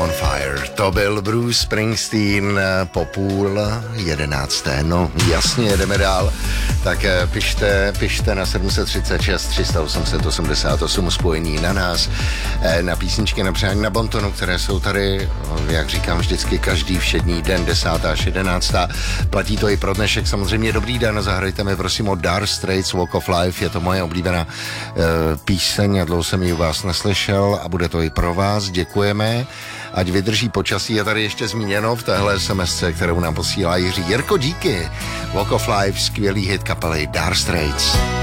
on Fire. To byl Bruce Springsteen po 10:30. No jasně, jedeme dál. Tak pište na 736 300 888 spojení na nás, na písničky, na přání, na bontonu, které jsou tady, jak říkám vždycky, každý všední den, 10. až 11. Platí to i pro dnešek. Samozřejmě dobrý den, zahrajte mi prosím o Dire Straits Walk of Life, je to moje oblíbená píseň a dlouho jsem ji u vás neslyšel a bude to i pro vás, děkujeme. Ať vydrží počasí, je tady ještě zmíněno v téhle SMS-ce, kterou nám posílá Jiří. Jirko, díky. Walk of Life, skvělý hit kapely Dire Straits.